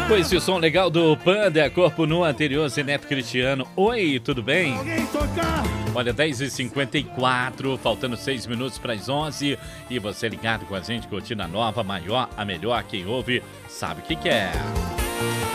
Com esse som legal do Panda, Corpo Nu anterior, Zeneto Cristiano. Oi, tudo bem? Olha, 10h54, faltando 6 minutos para as 11. E você ligado com a gente, curtindo a nova, maior, a melhor, quem ouve sabe o que é.